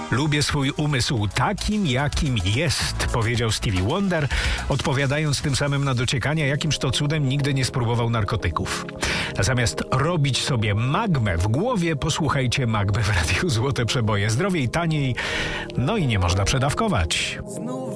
Lubię swój umysł takim, jakim jest, powiedział Stevie Wonder, odpowiadając tym samym na dociekania, jakimż to cudem nigdy nie spróbował narkotyków. A zamiast robić sobie magmę w głowie, posłuchajcie Magmy w Radiu Złote Przeboje. Zdrowiej, taniej, no i nie można przedawkować. Znów